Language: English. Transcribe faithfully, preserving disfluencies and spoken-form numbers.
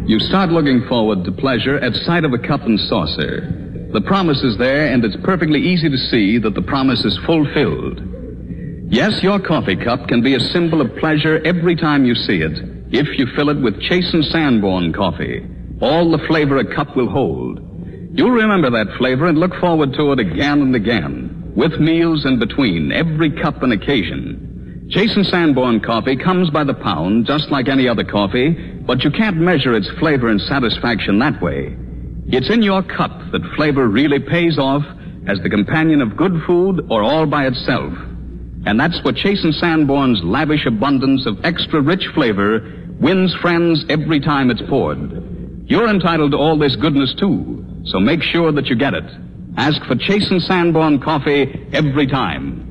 You start looking forward to pleasure at sight of a cup and saucer. The promise is there, and it's perfectly easy to see that the promise is fulfilled. Yes, your coffee cup can be a symbol of pleasure every time you see it, if you fill it with Chasen Sanborn coffee, all the flavor a cup will hold. You'll remember that flavor and look forward to it again and again, with meals in between, every cup and occasion. Chasen Sanborn coffee comes by the pound, just like any other coffee, but you can't measure its flavor and satisfaction that way. It's in your cup that flavor really pays off as the companion of good food or all by itself. And that's what Chasen Sanborn's lavish abundance of extra rich flavor wins friends every time it's poured. You're entitled to all this goodness, too, so make sure that you get it. Ask for Chasen Sanborn coffee every time.